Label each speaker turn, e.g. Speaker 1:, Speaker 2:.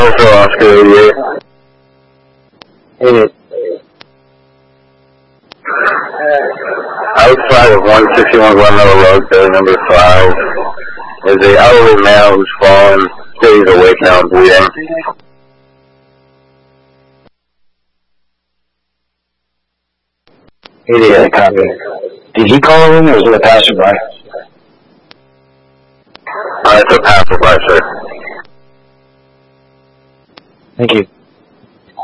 Speaker 1: Alpha Oscar 88. Outside of 161 Glenmiller Road, building number 5, is an elderly male who's fallen. He's awake now and bleeding.
Speaker 2: 88, copy. Did he call in or was it a passerby?
Speaker 1: It's a passerby, sir.
Speaker 2: Thank you.